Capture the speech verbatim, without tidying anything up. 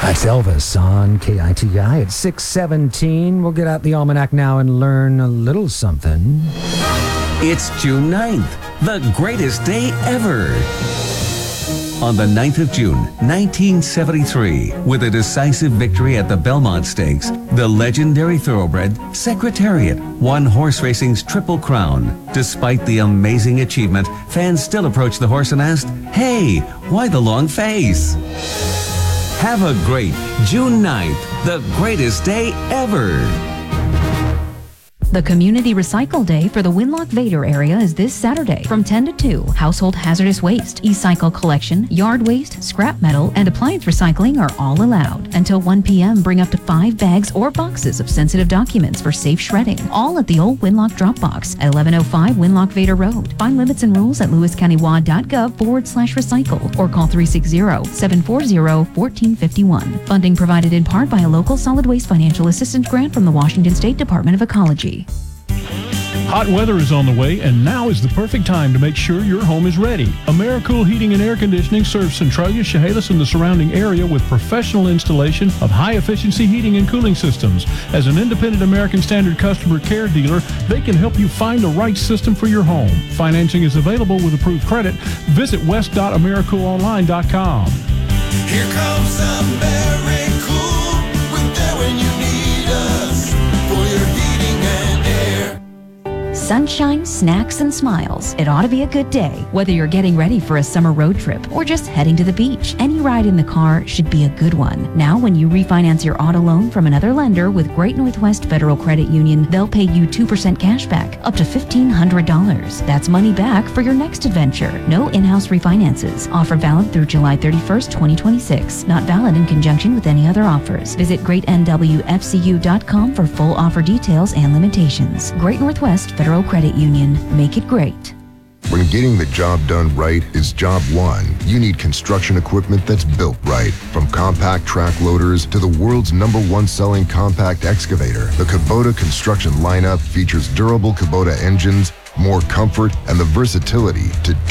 That's Elvis on K I T I at six seventeen. We'll get out the almanac now and learn a little something. It's June ninth, the greatest day ever. On the ninth of June, nineteen seventy-three, with a decisive victory at the Belmont Stakes, the legendary thoroughbred Secretariat won horse racing's Triple Crown. Despite the amazing achievement, fans still approached the horse and asked, "Hey, why the long face?" Have a great June ninth, the greatest day ever. The Community Recycle Day for the Winlock-Vader area is this Saturday from ten to two. Household hazardous waste, e-cycle collection, yard waste, scrap metal, and appliance recycling are all allowed. Until one p.m., bring up to five bags or boxes of sensitive documents for safe shredding. All at the old Winlock drop box at eleven oh five Winlock-Vader Road. Find limits and rules at lewiscountywad.gov forward slash recycle or call three six zero, seven four zero, one four five one. Funding provided in part by a local solid waste financial assistance grant from the Washington State Department of Ecology. Hot weather is on the way, and now is the perfect time to make sure your home is ready. AmeriCool Heating and Air Conditioning serves Centralia, Chehalis, and the surrounding area with professional installation of high-efficiency heating and cooling systems. As an independent American Standard customer care dealer, they can help you find the right system for your home. Financing is available with approved credit. Visit west dot americool online dot com. Here comes AmeriCool. We're there when you need us for your heating and air. Sunshine, snacks, and smiles. It ought to be a good day, whether you're getting ready for a summer road trip or just heading to the beach. Any ride in the car should be a good one. Now, when you refinance your auto loan from another lender with Great Northwest Federal Credit Union, they'll pay you two percent cash back, up to fifteen hundred dollars. That's money back for your next adventure. No in-house refinances. Offer valid through July thirty-first, twenty twenty-six. Not valid in conjunction with any other offers. Visit great n w f c u dot com for full offer details and limitations. Great Northwest Federal Credit Union. Make it great. When getting the job done right is job one, you need construction equipment that's built right. From compact track loaders to the world's number one selling compact excavator, the Kubota construction lineup features durable Kubota engines, more comfort, and the versatility to